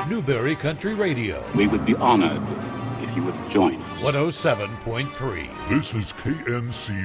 Newberry Country Radio. We would be honored if you would join us. 107.3. This is KNC